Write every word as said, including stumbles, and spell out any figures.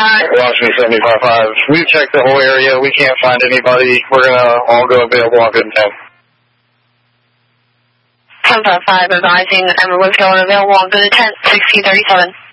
five. Washington seventy-five five. We've checked the whole area. We can't find anybody. We're going to all go available on good intent. seven five five advising Emerald Hill available on good intent, sixteen thirty-seven.